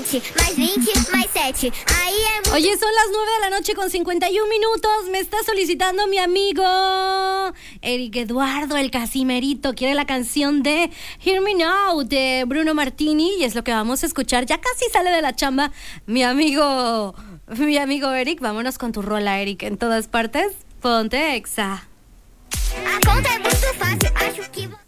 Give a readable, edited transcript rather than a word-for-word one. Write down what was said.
20, mais 20, mais 7. Aí é muito... Oye, son las 9 de la noche con 51 minutos. Me está solicitando mi amigo Eric Eduardo, el Casimerito. Quiere la canción de Hear Me Now de Bruno Martini y es lo que vamos a escuchar. Ya casi sale de la chamba mi amigo Eric. Vámonos con tu rola, Eric. En todas partes, ponte Exa. A conta é muito fácil, acho que...